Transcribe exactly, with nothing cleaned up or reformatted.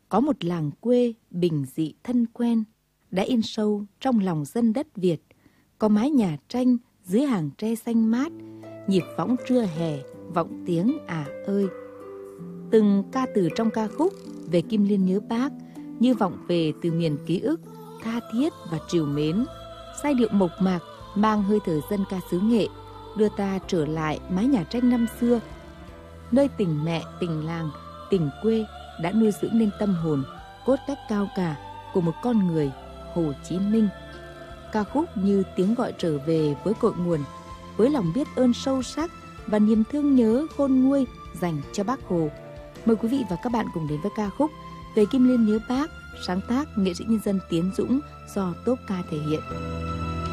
có một làng quê bình dị thân quen, đã in sâu trong lòng dân đất Việt, có mái nhà tranh dưới hàng tre xanh mát, nhịp võng trưa hè, vọng tiếng à ơi. Từng ca từ trong ca khúc về Kim Liên nhớ Bác như vọng về từ miền ký ức, tha thiết và trìu mến. Giai điệu mộc mạc mang hơi thở dân ca xứ Nghệ, đưa ta trở lại mái nhà tranh năm xưa, nơi tình mẹ, tình làng, tình quê đã nuôi dưỡng nên tâm hồn, cốt cách cao cả của một con người, Hồ Chí Minh. Ca khúc như tiếng gọi trở về với cội nguồn, với lòng biết ơn sâu sắc và niềm thương nhớ khôn nguôi dành cho Bác Hồ. Mời quý vị và các bạn cùng đến với ca khúc Về Kim Liên nhớ Bác, sáng tác nghệ sĩ nhân dân Tiến Dũng do Tốp Ca thể hiện.